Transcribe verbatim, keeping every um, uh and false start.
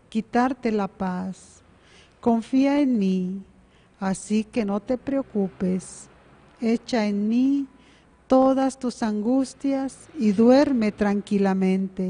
quitarte la paz. Confía en mí, así que no te preocupes. Echa en mí todas tus angustias y duerme tranquilamente.